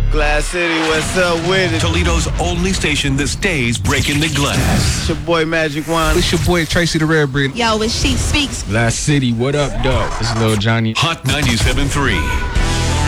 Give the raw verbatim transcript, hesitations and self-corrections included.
Glass City, what's up with it? Toledo's only station that stays breaking the glass. It's your boy Magic Wand. It's your boy Tracy the Red Breed. Yo, it's She Speaks. Glass City, what up, dog? This is Lil Johnny. Hot ninety-seven point three.